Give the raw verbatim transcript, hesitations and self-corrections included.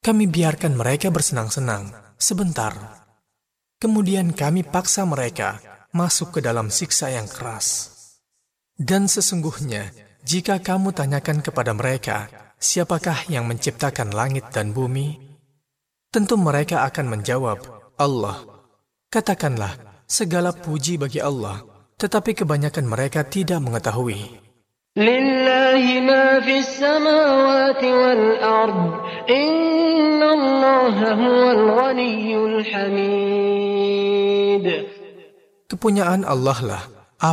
Kami biarkan mereka bersenang-senang sebentar. Kemudian kami paksa mereka masuk ke dalam siksa yang keras. Dan sesungguhnya, jika kamu tanyakan kepada mereka, siapakah yang menciptakan langit dan bumi? Tentu mereka akan menjawab, Allah. Katakanlah, segala puji bagi Allah, tetapi kebanyakan mereka tidak mengetahui. Lillahi ma fis samawati wal ard, inna Allaha huwal ghaniyyul hamid. Kepunyaan Allah lah